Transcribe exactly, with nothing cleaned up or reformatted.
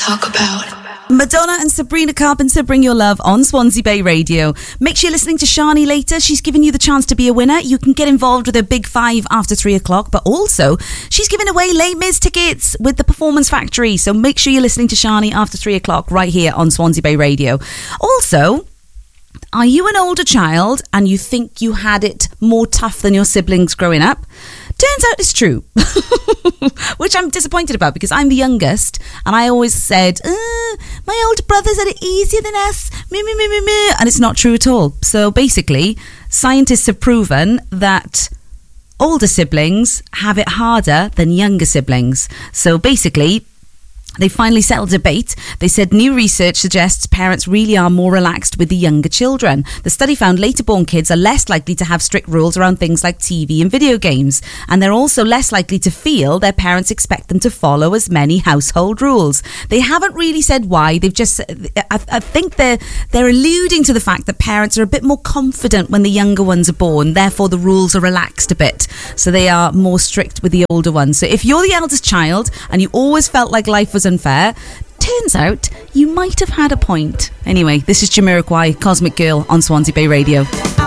talk about. Madonna and Sabrina Carpenter bring your love on Swansea Bay Radio. Make sure you're listening to Shani later. She's given you the chance to be a winner. You can get involved with her Big Five after three o'clock, but also she's giving away Les Mis tickets with the Performance Factory. So make sure you're listening to Shani after three o'clock right here on Swansea Bay Radio. Also, are you an older child and you think you had it more tough than your siblings growing up? Turns out it's true, which I'm disappointed about because I'm the youngest and I always said, uh, my older brothers had it easier than us, me, me, me, me, me. And it's not true at all. So basically, scientists have proven that older siblings have it harder than younger siblings. So basically, they finally settled a debate. They said new research suggests parents really are more relaxed with the younger children. The study found later born kids are less likely to have strict rules around things like T V and video games. And they're also less likely to feel their parents expect them to follow as many household rules. They haven't really said why. They've just, I, I think they're, they're alluding to the fact that parents are a bit more confident when the younger ones are born. Therefore, the rules are relaxed a bit. So they are more strict with the older ones. So if you're the eldest child and you always felt like life was unfair, turns out you might have had a point. Anyway, this is Jamiroquai, Cosmic Girl on Swansea Bay Radio.